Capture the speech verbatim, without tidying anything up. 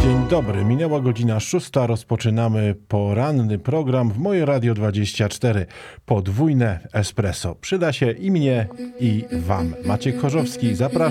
Dzień dobry, minęła godzina szósta, rozpoczynamy poranny program w Moje Radio dwadzieścia cztery. Podwójne espresso. Przyda się i mnie, i wam. Maciek Chorzowski, zapraszam.